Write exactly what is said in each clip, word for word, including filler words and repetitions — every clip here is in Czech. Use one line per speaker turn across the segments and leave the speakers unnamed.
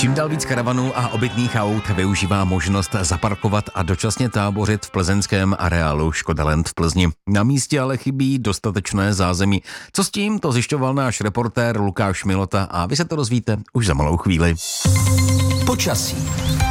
Čím dál víc karavanů a obytných aut využívá možnost zaparkovat a dočasně tábořit v plzeňském areálu Škoda Land v Plzni. Na místě ale chybí dostatečné zázemí. Co s tím, to zjišťoval náš reportér Lukáš Milota a vy se to dozvíte už za malou chvíli.
Počasí.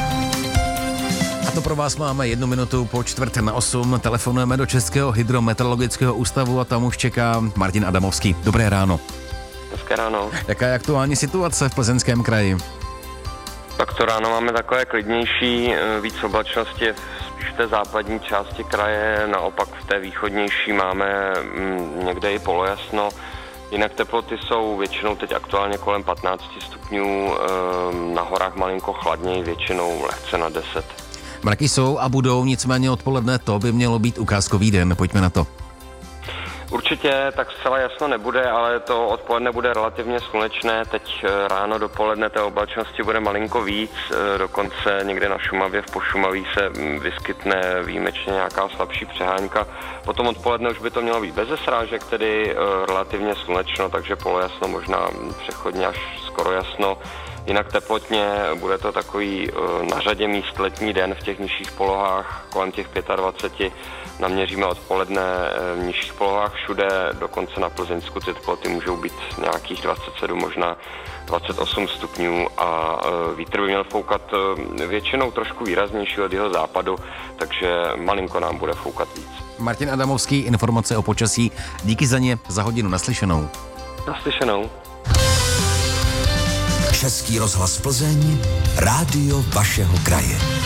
A to pro vás máme jednu minutu po čtvrt na osm. Telefonujeme do Českého hydrometeorologického ústavu a tam už čeká Martin Adamovský. Dobré ráno.
Hezké ráno.
Jaká je aktuální situace v Plzeňském kraji?
Tak to ráno máme takové klidnější, víc oblačnosti spíš v té západní části kraje, naopak v té východnější máme někde i polojasno. Jinak teploty jsou většinou teď aktuálně kolem patnáct stupňů, na horách malinko chladněji, většinou lehce na deset.
Mraky jsou a budou, nicméně odpoledne to by mělo být ukázkový den, pojďme na to.
Určitě tak zcela jasno nebude, ale to odpoledne bude relativně slunečné. Teď ráno dopoledne té oblačnosti bude malinko víc, dokonce někde na Šumavě, v Pošumaví se vyskytne výjimečně nějaká slabší přehánka. Potom odpoledne už by to mělo být beze srážek, tedy relativně slunečno, takže polojasno, možná přechodně až skoro jasno. Jinak teplotně bude to takový na řadě míst letní den v těch nižších polohách, kolem těch dvacet pět. Naměříme odpoledne v nižších polohách všude, dokonce na Plzeňsku ty teploty můžou být nějakých dvacet sedm, možná dvacet osm stupňů a vítr by měl foukat většinou trošku výraznější od jeho západu, takže malinko nám bude foukat víc.
Martin Adamovský, informace o počasí. Díky za ně, za hodinu naslyšenou.
Naslyšenou.
Český rozhlas Plzeň, rádio vašeho kraje.